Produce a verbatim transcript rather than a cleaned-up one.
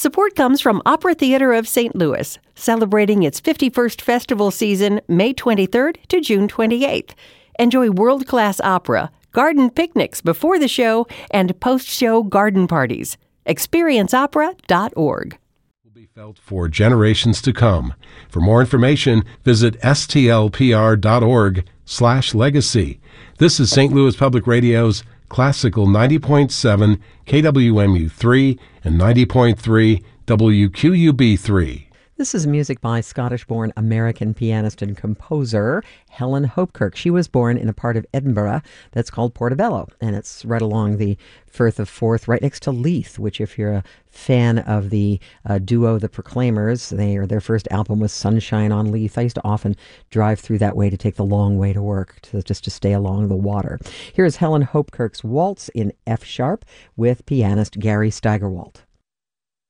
Support comes from Opera Theater of Saint Louis, celebrating its fifty-first festival season May twenty-third to June twenty-eighth. Enjoy world-class opera, garden picnics before the show, and post-show garden parties. experience opera dot org. Will be felt for generations to come. For more information, visit s t l p r dot org slash legacy. This is Saint Louis Public Radio's Classical ninety point seven K W M U three and ninety point three W Q U B three. This is music by Scottish-born American pianist and composer Helen Hopkirk. She was born in a part of Edinburgh that's called Portobello, and it's right along the Firth of Forth, right next to Leith, which if you're a fan of the uh, duo The Proclaimers, they, or their first album was Sunshine on Leith. I used to often drive through that way to take the long way to work, to, just to stay along the water. Here's Helen Hopkirk's Waltz in F-sharp with pianist Gary Steigerwalt.